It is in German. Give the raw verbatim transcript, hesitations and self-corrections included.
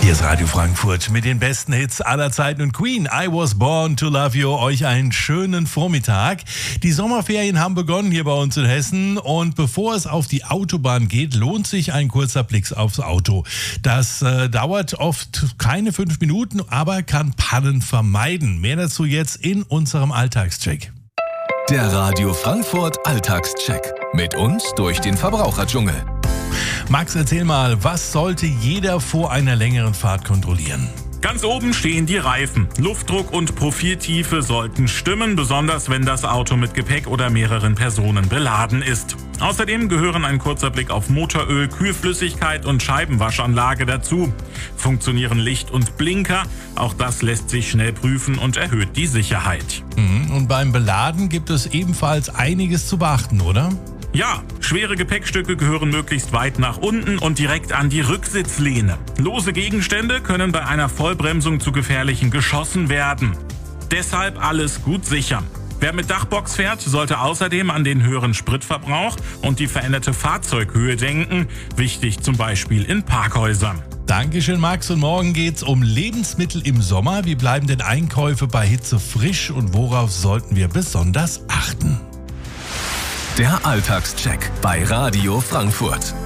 Hier ist Radio Frankfurt mit den besten Hits aller Zeiten und Queen, I Was Born to Love You. Euch einen schönen Vormittag. Die Sommerferien haben begonnen hier bei uns in Hessen und bevor es auf die Autobahn geht, lohnt sich ein kurzer Blick aufs Auto. Das äh, dauert oft keine fünf Minuten, aber kann Pannen vermeiden. Mehr dazu jetzt in unserem Alltagscheck. Der Radio Frankfurt Alltagscheck. Mit uns durch den Verbraucherdschungel. Max, erzähl mal, was sollte jeder vor einer längeren Fahrt kontrollieren? Ganz oben stehen die Reifen. Luftdruck und Profiltiefe sollten stimmen, besonders wenn das Auto mit Gepäck oder mehreren Personen beladen ist. Außerdem gehören ein kurzer Blick auf Motoröl, Kühlflüssigkeit und Scheibenwaschanlage dazu. Funktionieren Licht und Blinker? Auch das lässt sich schnell prüfen und erhöht die Sicherheit. Und beim Beladen gibt es ebenfalls einiges zu beachten, oder? Ja, schwere Gepäckstücke gehören möglichst weit nach unten und direkt an die Rücksitzlehne. Lose Gegenstände können bei einer Vollbremsung zu gefährlichen geschossen werden. Deshalb alles gut sichern. Wer mit Dachbox fährt, sollte außerdem an den höheren Spritverbrauch und die veränderte Fahrzeughöhe denken. Wichtig zum Beispiel in Parkhäusern. Dankeschön, Max. Und morgen geht's um Lebensmittel im Sommer. Wie bleiben denn Einkäufe bei Hitze frisch und worauf sollten wir besonders achten? Der Alltagscheck bei Radio Frankfurt.